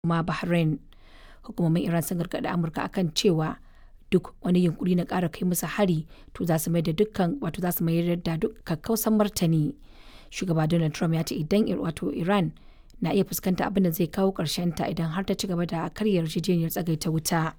kuma Bahrain. Hukumomin Iran sun gargaɗi Amurka akan cewa duk wani yunkuri na ƙara kai musu hari to za su mayar da duk kakkausan martani. Shugaba Donald Trump ya ce idan Iran na iya fuskanta abin da zai kawo ƙarshen ta idan har ta ci gaba da karya yarjejeniyar tsagaita wuta.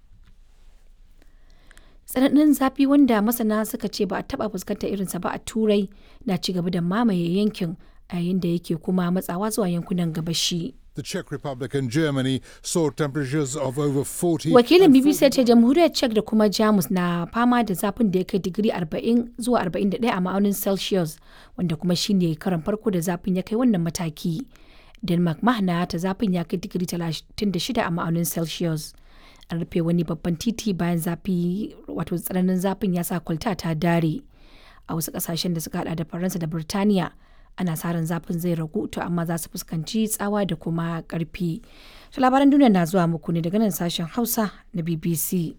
Tsananin zafi wanda masana suka ce ba a taɓa fuskantar irinsa ba a Turai na ci gaba da mamaye yankin a yayin da yake kuma matsawa zuwa yankunan gabashi. The Czech Republic and Germany saw temperatures of over 40. Wakilin BBC ya ce jamhuriyar Czech da kuma Jamus na fama da zafin da ya kai digiri 40 zuwa 41 a ma'aunin Celsius, wanda kuma shine karan farko da zafin ya kai wannan mataki. Denmark ma na ta zafin ya kai digiri 36 a ma'aunin Celsius. An rufe wani babban titi bayan tsananin zafin ya sa kwalta ta dare. A wasu kasashen da suka hada da Faransa da Birtaniya ana sa ran zafin zai ragu to amma za su fuskanci tsawa da kuma karfi. To labaran duniya na zuwa muku ne daga nan sashen Hausa na BBC.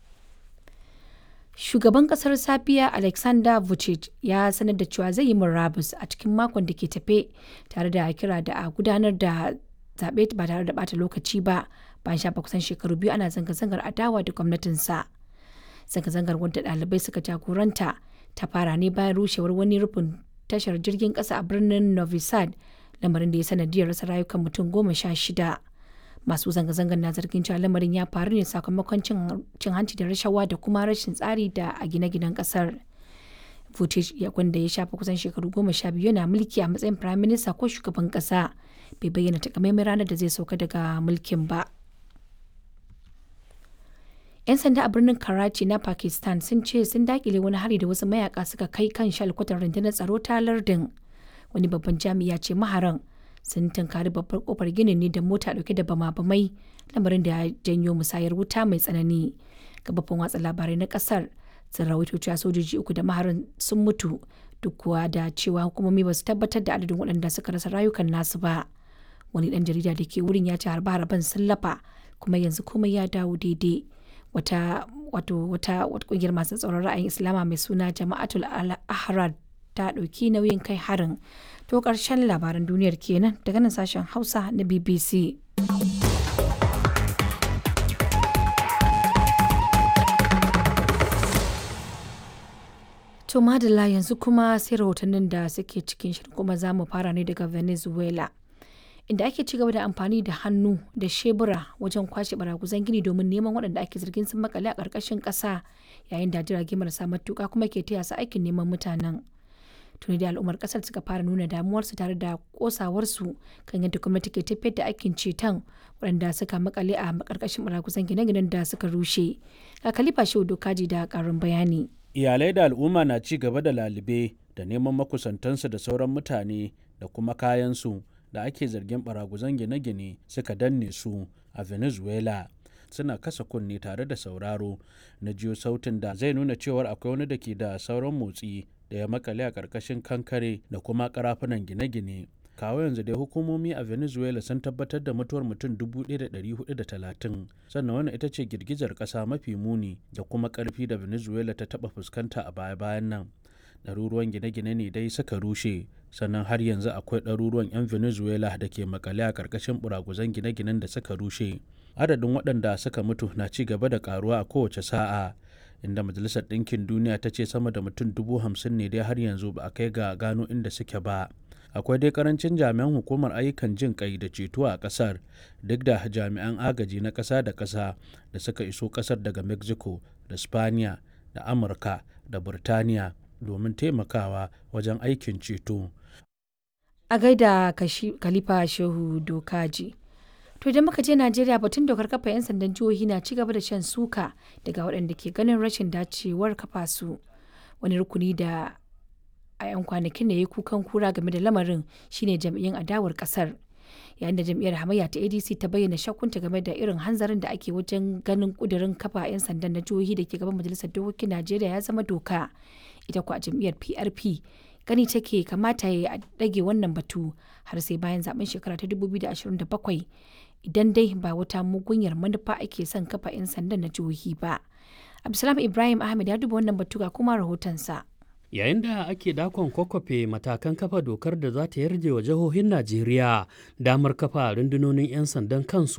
Shugaban kasar Sabiya Alexander Vucic ya sanar da cewa zai yi murabus a cikin makon da ke tafe tare da kira da a gudanar da zaɓe ba tare da bata lokaci ba bayan shafa kusan shekaru biyu ana zanga-zangar adawa da gwamnatinsa. Zanga-zangar wadda ɗalibai suka jagoranta ta fara ne bayan rushewar wani rufin tashar jirgin ƙasa a birnin Novi Sad, lamarin da ya sanadiyar rasa rayukan mutum 16. Masu zanga-zangar na zargin cewa lamarin ya faru ne sakamakon cin hanci da rashawa da kuma rashin tsari da a gine-ginen ƙasar. Vucic wanda ya shafa kusan shekaru 12 yana mulki a matsayin firayim minista ko shugaban ƙasa bai bayyana takamaiman ranar da zai sauka daga mulkin ba. 'Yan sanda a birnin Karachi na Pakistan sun ce sun dakile wani hari da wasu mayaka suka kai kan shalkwatar rundunar tsaro ta lardin. Wani babban jami'i ya ce maharan sun tunkari babbar kofar ginin ne da mota dauke da bama-bamai, lamarin da ya janyo musayar wuta mai tsanani. Gabafin watsa labarai na kasar sun rawaito cewa sojoji 3 da maharan sun mutu duk kuwa da cewa hukumomi ba su tabbatar da adadin waɗanda suka rasa rayukan nasu ba. Wani ɗan jarida da ke wurin ya ce harbe-harben sun lafa kuma yanzu komai ya dawo daidai. Wata kungiyar masu tsaron ra'ayin Islama mai suna Jama'atul Al-Ahrar ta ɗauki nauyin kai harin. To ƙarshen labaran duniyar kenan daga nan sashen Hausa na BBC. To madalla yanzu kuma sai rahotannin da suke cikin shirin kuma za mu fara ne daga Venezuela. Inda ake ci gaba da amfani da hannu da shebura wajen kwashe baraguzan gini domin neman waɗanda ake zargin sun makale a ƙarƙashin ƙasa yayin da jirage marasa matuƙa kuma ke taya su aikin neman mutanen. Tuni da al'ummar ƙasar suka fara nuna damuwarsu tare da ƙosawarsu kan yadda gwamnati ke tafiyar da aikin ceton waɗanda suka makale a ƙarƙashin baraguzan gine-ginen da suka rushe. Ga Khalifa Shehu Dokaji da ƙarin bayani. Iyalai da al'umma na ci gaba da lalube da neman makusantansu da sauran mutane da kuma kayansu da ake zargin baraguzan gine-gine suka danne su a Venezuela. Suna kasa kunne tare da sauraro na jiyo sautin da zai nuna cewar akwai wani da ke da sauran motsi da ya makale a ƙarƙashin kankare da kuma ƙarafunan gine-gine. Kawo yanzu dai hukumomi a Venezuela sun tabbatar da mutuwar mutum 1,430, sannan wannan ita ce girgizar ƙasa mafi muni da kuma ƙarfi da Venezuela ta taɓa fuskanta a baya-bayan nan. Ɗaruruwan gine-gine ne dai suka rushe, sannan har yanzu akwai ɗaruruwan 'yan Venezuela da ke makale a ƙarƙashin buraguzan gine-ginen da suka rushe. Adadin waɗanda suka mutu na ci gaba da ƙaruwa a kowace sa'a, inda Majalisar Ɗinkin Duniya ta ce sama da mutum 50,000 ne dai har yanzu ba a kai ga gano inda suke ba. Akwai dai karancin jami'an hukumar ayyukan jin ƙai da ceto a ƙasar, duk da jami'an agaji na ƙasa da ƙasa da suka iso ƙasar daga Mexico da Spaniya da Amurka da Burtaniya domin taimakawa wajen aikin ceto. A gaida Khalifa Shehu Dokaji. To idan muka je Najeriya, batun dokar kafa 'yan sandan jihohi na ci gaba da shan suka daga waɗanda ke ganin rashin dacewar kafa su. Wani rukuni da a 'yan kwanakin da ya yi kukan kura game da lamarin shine jam'iyyun adawar kasar, yayin da jam'iyyar hamayya ta ADC ta bayyana shakkunta game da irin hanzarin da ake wajen ganin kudirin kafa 'yan sandan na jihohi da ke gaban majalisar dokokin Najeriya ya zama doka. Ita kuwa jam'iyyar PRP gani take kamata ya dage wannan batu har sai bayan zaben shekara ta 2027 idan dai ba wata mugunyar manufa ake son kafa 'yan sandan na jihohi ba. Abdulsalam Ibrahim Ahmed ya duba wannan batu ga kuma rahotonsa. Yayin da ake dakon kwakwafe matakan kafa dokar da za ta yarje wa jihohin Najeriya damar kafa rundunonin 'yan sandan kansu